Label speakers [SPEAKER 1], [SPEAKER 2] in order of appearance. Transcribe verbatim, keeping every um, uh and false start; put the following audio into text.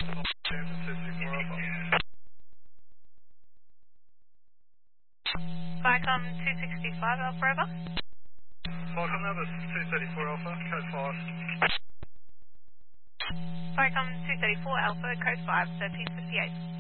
[SPEAKER 1] Vicom two sixty-five Alpha Rover.
[SPEAKER 2] Vicom number two thirty-four Alpha, code five.
[SPEAKER 1] Vicom two thirty-four Alpha, code five, thirteen fifty-eight.